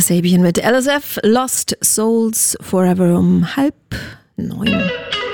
Kasabian mit LSF, Lost Souls Forever um 8:30.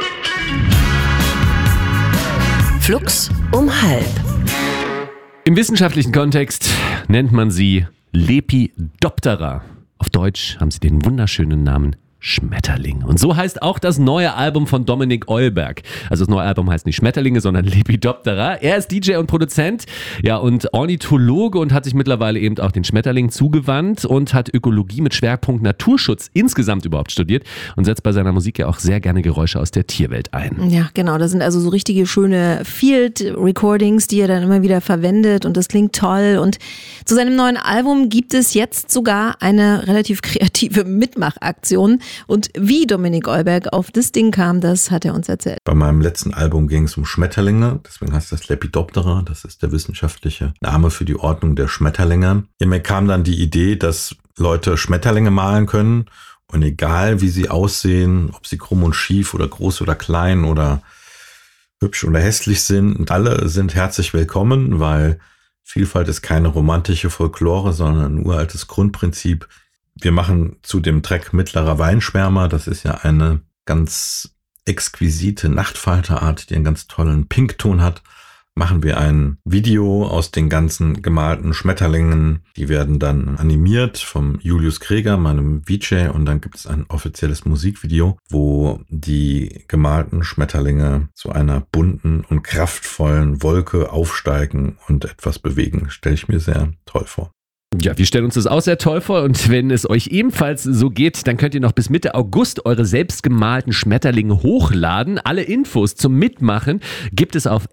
Flux um 12:30. Im wissenschaftlichen Kontext nennt man sie Lepidoptera. Auf Deutsch haben sie den wunderschönen Namen Schmetterling. Und so heißt auch das neue Album von Dominik Eulberg. Also das neue Album heißt nicht Schmetterlinge, sondern Lepidoptera. Er ist DJ und Produzent, ja, und Ornithologe und hat sich mittlerweile eben auch den Schmetterlingen zugewandt und hat Ökologie mit Schwerpunkt Naturschutz insgesamt überhaupt studiert und setzt bei seiner Musik ja auch sehr gerne Geräusche aus der Tierwelt ein. Ja, genau. Das sind also so richtige schöne Field-Recordings, die er dann immer wieder verwendet und das klingt toll. Und zu seinem neuen Album gibt es jetzt sogar eine relativ kreative Mitmachaktion. Und wie Dominik Eulberg auf das Ding kam, das hat er uns erzählt. Bei meinem letzten Album ging es um Schmetterlinge, deswegen heißt das Lepidoptera, das ist der wissenschaftliche Name für die Ordnung der Schmetterlinge. Ja, mir kam dann die Idee, dass Leute Schmetterlinge malen können und egal wie sie aussehen, ob sie krumm und schief oder groß oder klein oder hübsch oder hässlich sind, alle sind herzlich willkommen, weil Vielfalt ist keine romantische Folklore, sondern ein uraltes Grundprinzip. Wir machen zu dem Track Mittlerer Weinschwärmer, das ist ja eine ganz exquisite Nachtfalterart, die einen ganz tollen Pinkton hat, machen wir ein Video aus den ganzen gemalten Schmetterlingen. Die werden dann animiert vom Julius Kreger, meinem VJ, und dann gibt es ein offizielles Musikvideo, wo die gemalten Schmetterlinge zu einer bunten und kraftvollen Wolke aufsteigen und etwas bewegen. Stelle ich mir sehr toll vor. Ja, wir stellen uns das auch sehr toll vor und wenn es euch ebenfalls so geht, dann könnt ihr noch bis Mitte August eure selbstgemalten Schmetterlinge hochladen. Alle Infos zum Mitmachen gibt es auf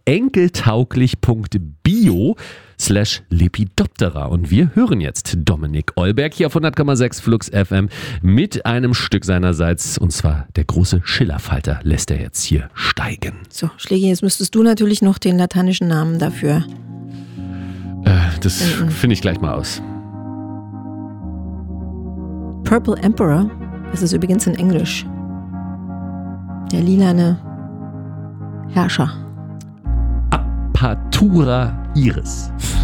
enkeltauglich.bio/Lepidoptera und wir hören jetzt Dominik Eulberg hier auf 100,6 Flux FM mit einem Stück seinerseits und zwar der große Schillerfalter lässt er jetzt hier steigen. So, Schlägi, jetzt müsstest du natürlich noch den lateinischen Namen dafür. Das finde ich gleich mal aus. Purple Emperor, das ist übrigens in Englisch. Der lilane Herrscher. Apatura iris.